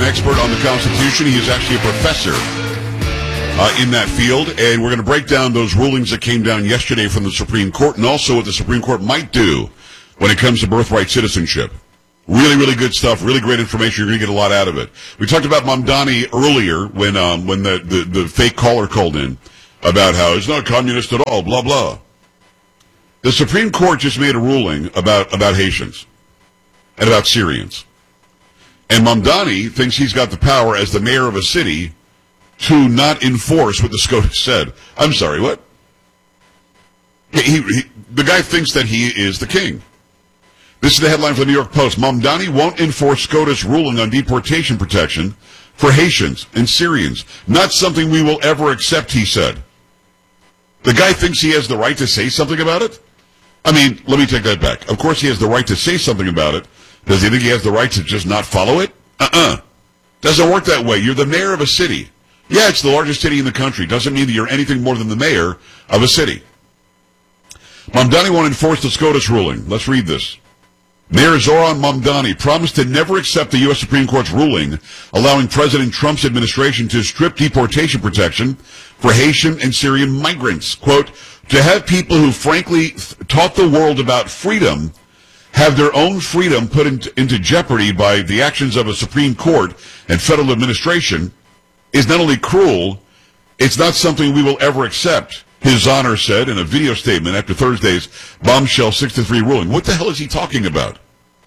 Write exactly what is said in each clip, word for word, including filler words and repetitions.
expert on the Constitution. He is actually a professor uh, in that field, and we're going to break down those rulings that came down yesterday from the Supreme Court, and also what the Supreme Court might do when it comes to birthright citizenship. Really, really good stuff. Really great information. You're going to get a lot out of it. We talked about Mamdani earlier when um, when the, the, the fake caller called in about how he's not communist at all, blah, blah. The Supreme Court just made a ruling about, about Haitians and about Syrians. And Mamdani thinks he's got the power as the mayor of a city to not enforce what the SCOTUS said. I'm sorry, what? He, he, he, the guy thinks that he is the king. This is the headline for the New York Post. Mamdani won't enforce SCOTUS ruling on deportation protection for Haitians and Syrians. Not something we will ever accept, he said. The guy thinks he has the right to say something about it? I mean, let me take that back. Of course he has the right to say something about it. Does he think he has the right to just not follow it? Uh-uh. Doesn't work that way. You're the mayor of a city. Yeah, it's the largest city in the country. Doesn't mean that you're anything more than the mayor of a city. Mamdani won't enforce the SCOTUS ruling. Let's read this. Mayor Zoran Mamdani promised to never accept the U S Supreme Court's ruling allowing President Trump's administration to strip deportation protection for Haitian and Syrian migrants. Quote, to have people who frankly taught the world about freedom have their own freedom put into, into jeopardy by the actions of a Supreme Court and federal administration is not only cruel, it's not something we will ever accept, His Honor said in a video statement after Thursday's bombshell six to three ruling. What the hell is he talking about?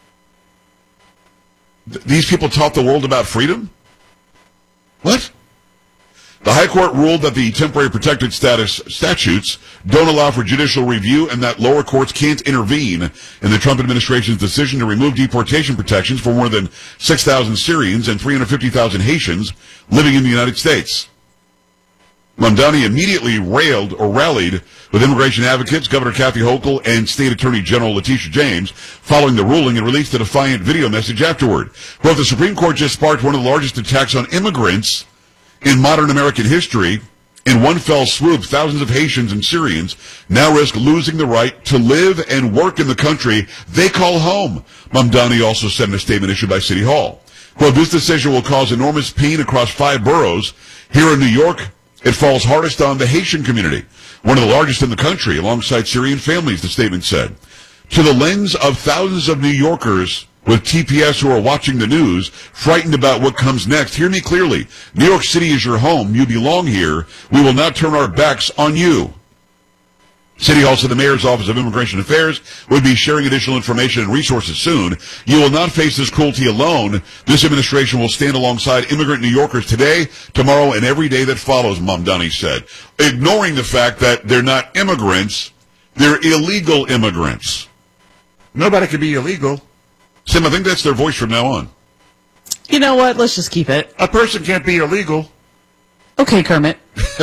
Th- these people taught the world about freedom? What? The High Court ruled that the temporary protected status statutes don't allow for judicial review and that lower courts can't intervene in the Trump administration's decision to remove deportation protections for more than six thousand Syrians and three hundred fifty thousand Haitians living in the United States. Mamdani immediately railed or rallied with immigration advocates, Governor Kathy Hochul, and State Attorney General Letitia James following the ruling and released a defiant video message afterward. Quote, the Supreme Court just sparked one of the largest attacks on immigrants in modern American history. In one fell swoop, thousands of Haitians and Syrians now risk losing the right to live and work in the country they call home, Mamdani also said in a statement issued by City Hall. Quote, this decision will cause enormous pain across five boroughs. Here in New York, it falls hardest on the Haitian community, one of the largest in the country, alongside Syrian families, the statement said. To the lens of thousands of New Yorkers with T P S who are watching the news, frightened about what comes next, hear me clearly. New York City is your home. You belong here. We will not turn our backs on you. City Hall said the Mayor's Office of Immigration Affairs would be sharing additional information and resources soon. You will not face this cruelty alone. This administration will stand alongside immigrant New Yorkers today, tomorrow, and every day that follows, Mamdani said, ignoring the fact that they're not immigrants, they're illegal immigrants. Nobody can be illegal. Sim, I think that's their voice from now on. You know what? Let's just keep it. A person can't be illegal. Okay, Kermit.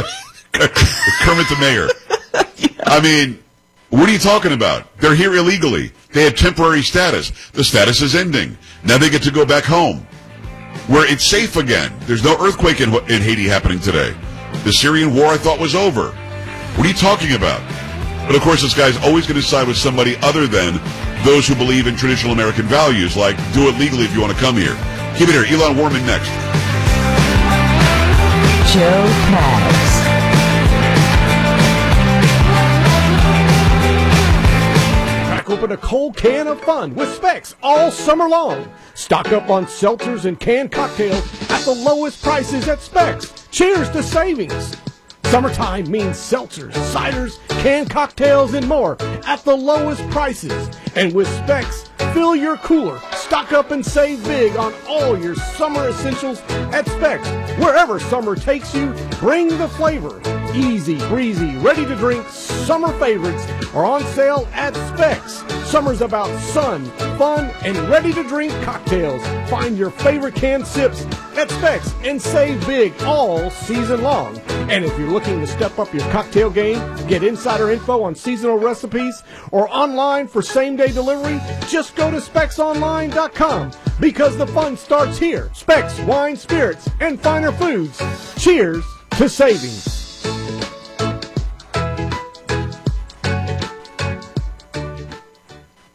Kermit the Mayor. Yeah. I mean, what are you talking about? They're here illegally. They had temporary status. The status is ending. Now they get to go back home, where it's safe again. There's no earthquake in, in Haiti happening today. The Syrian war, I thought, was over. What are you talking about? But, of course, this guy's always going to side with somebody other than those who believe in traditional American values, like do it legally if you want to come here. Keep it here. Elon Warman next. Joe Pags. Crack open a cold can of fun with Specs all summer long. Stock up on seltzers and canned cocktails at the lowest prices at Specs. Cheers to savings. Summertime means seltzers, ciders, canned cocktails, and more at the lowest prices. And with Specs, fill your cooler, stock up and save big on all your summer essentials at Specs. Wherever summer takes you, bring the flavor. Easy, breezy, ready to drink summer favorites are on sale at Specs. Summer's about sun, fun, and ready to drink cocktails. Find your favorite canned sips at Specs and save big all season long. And if you're looking to step up your cocktail game, get insider info on seasonal recipes, or online for same-day delivery, just go to specs online dot com because the fun starts here. Specs, wine, spirits, and finer foods. Cheers to savings.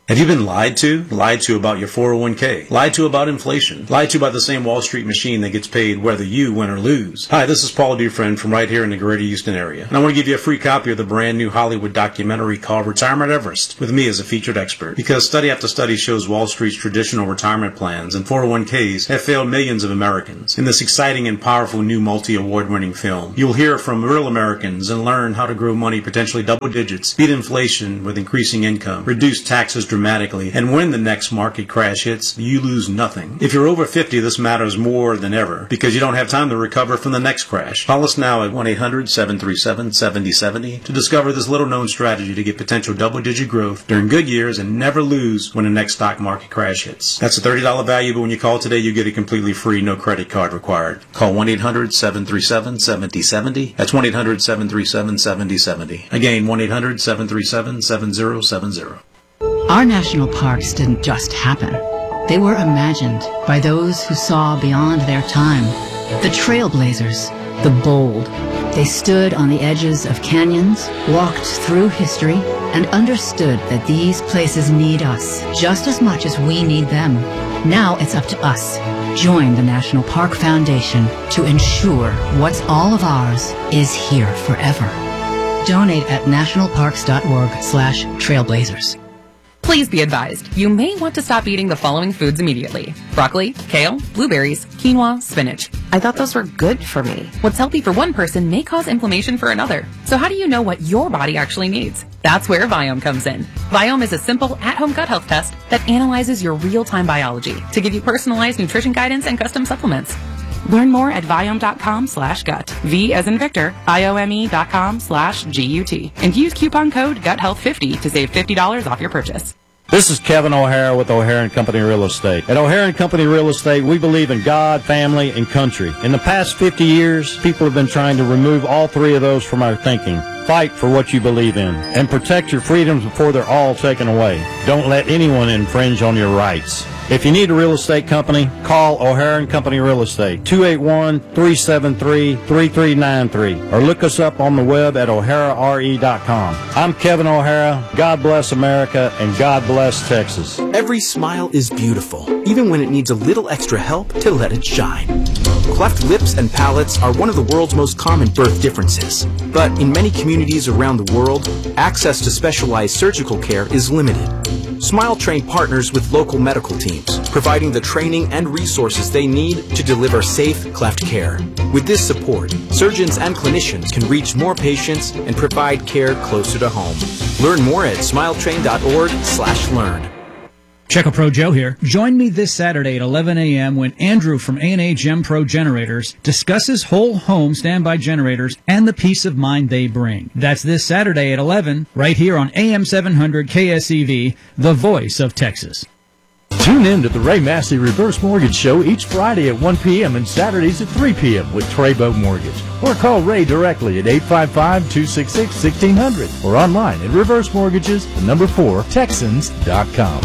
Have you been lied to? Lied to about your four oh one k? Lied to about inflation? Lied to about the same Wall Street machine that gets paid whether you win or lose? Hi, this is Paul Dufresne from right here in the greater Houston area. And I want to give you a free copy of the brand new Hollywood documentary called Retirement Everest, with me as a featured expert. Because study after study shows Wall Street's traditional retirement plans and four oh one k's have failed millions of Americans. In this exciting and powerful new multi-award winning film, you'll hear from real Americans and learn how to grow money potentially double digits, beat inflation with increasing income, reduce taxes dramatically, and when the next market crash hits, you lose nothing. If you're over fifty, this matters more than ever because you don't have time to recover from the next crash. Call us now at one eight hundred seven three seven seven oh seven oh to discover this little-known strategy to get potential double-digit growth during good years and never lose when the next stock market crash hits. That's a thirty dollars value, but when you call today, you get it completely free, no credit card required. Call one eight hundred seven three seven seven oh seven oh. That's one eight hundred seven three seven seven oh seven oh. Again, one eight hundred seven three seven seven oh seven oh. Our national parks didn't just happen. They were imagined by those who saw beyond their time. The trailblazers, the bold. They stood on the edges of canyons, walked through history, and understood that these places need us just as much as we need them. Now it's up to us. Join the National Park Foundation to ensure what's all of ours is here forever. Donate at nationalparks.org slash trailblazers. Please be advised, you may want to stop eating the following foods immediately. Broccoli, kale, blueberries, quinoa, spinach. I thought those were good for me. What's healthy for one person may cause inflammation for another. So how do you know what your body actually needs? That's where Viome comes in. Viome is a simple, at-home gut health test that analyzes your real-time biology to give you personalized nutrition guidance and custom supplements. Learn more at Viome.com slash gut. V as in Victor, I-O-M-E dot com slash G-U-T. And use coupon code gut health fifty to save fifty dollars off your purchase. This is Kevin O'Hara with O'Hara and Company Real Estate. At O'Hara and Company Real Estate, we believe in God, family, and country. In the past fifty years, people have been trying to remove all three of those from our thinking. Fight for what you believe in and protect your freedoms before they're all taken away. Don't let anyone infringe on your rights. If you need a real estate company, call O'Hara and Company Real Estate, two eight one, three seven three, three three nine three, or look us up on the web at o'hara r e dot com. I'm Kevin O'Hara. God bless America, and God bless Texas. Every smile is beautiful, even when it needs a little extra help to let it shine. Cleft lips and palates are one of the world's most common birth differences. But in many communities around the world, access to specialized surgical care is limited. SmileTrain partners with local medical teams, providing the training and resources they need to deliver safe cleft care. With this support, surgeons and clinicians can reach more patients and provide care closer to home. Learn more at smiletrain.org slash learn. Checo Pro Joe here. Join me this Saturday at eleven a.m. when Andrew from A and A Gem Pro Generators discusses whole home standby generators and the peace of mind they bring. That's this Saturday at eleven, right here on A M seven hundred K S E V, the voice of Texas. Tune in to the Ray Massey Reverse Mortgage Show each Friday at one p.m. and Saturdays at three p.m. with Treybo Mortgage. Or call Ray directly at eight five five, two six six, one six zero zero or online at reverse mortgages, the number four, texans dot com.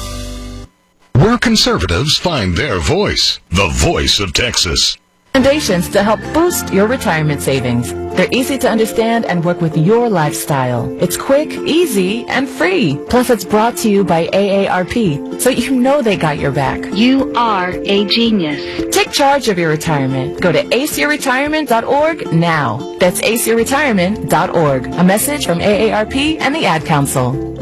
Where conservatives find their voice, the voice of Texas. Recommendations to help boost your retirement savings. They're easy to understand and work with your lifestyle. It's quick, easy, and free. Plus, it's brought to you by A A R P, so you know they got your back. You are a genius. Take charge of your retirement. Go to ace your retirement dot org now. That's ace your retirement dot org. A message from A A R P and the Ad Council.